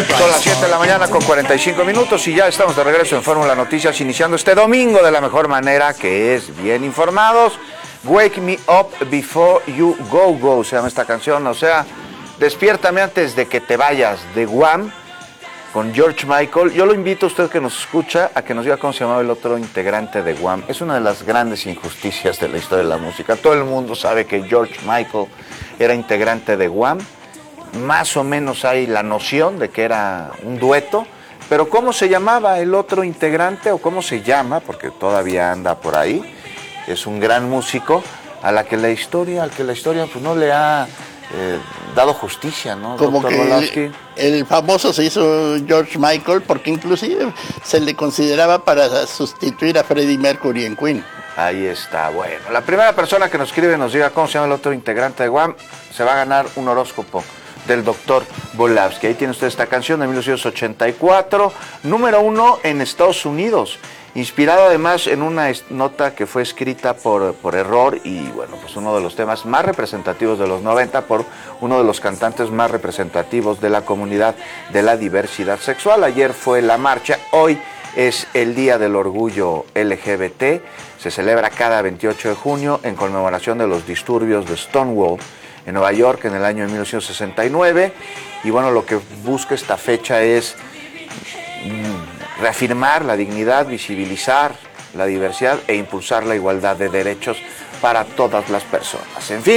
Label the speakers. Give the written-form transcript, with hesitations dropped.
Speaker 1: Son las 7 de la mañana con 45 minutos y ya estamos de regreso en Fórmula Noticias, iniciando este domingo de la mejor manera, que es bien informados. Wake me up before you go, se llama esta canción, o sea, despiértame antes de que te vayas, de Wham, con George Michael. Yo lo invito a usted que nos escucha a que nos diga cómo se llamaba el otro integrante de Wham. Es una de las grandes injusticias de la historia de la música. Todo el mundo sabe que George Michael era integrante de Wham. Más o menos hay la noción de que era un dueto, pero ¿cómo se llamaba el otro integrante o cómo se llama? Porque todavía anda por ahí. Es un gran músico al que la historia pues no le ha dado justicia, ¿no?
Speaker 2: Como
Speaker 1: Dr.
Speaker 2: que el famoso se hizo George Michael porque inclusive se le consideraba para sustituir a Freddie Mercury en Queen.
Speaker 1: Ahí está, bueno. La primera persona que nos escribe y nos diga cómo se llama el otro integrante de Wham se va a ganar un horóscopo del Dr. Bolavsky. Ahí tiene usted esta canción de 1984, número 1 en Estados Unidos, inspirado además en una nota que fue escrita por error y bueno, pues uno de los temas más representativos de los 90 por uno de los cantantes más representativos de la comunidad de la diversidad sexual. Ayer fue la marcha, hoy es el Día del Orgullo LGBT, se celebra cada 28 de junio en conmemoración de los disturbios de Stonewall en Nueva York en el año de 1969, y bueno, lo que busca esta fecha es reafirmar la dignidad, visibilizar la diversidad e impulsar la igualdad de derechos para todas las personas. En fin.